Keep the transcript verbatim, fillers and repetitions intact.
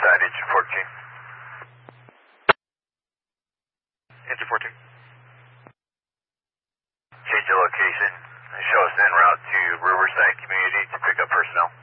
Riverside, engine fourteen. Engine fourteen. Change the location and show us en route to Riverside Community to pick up personnel.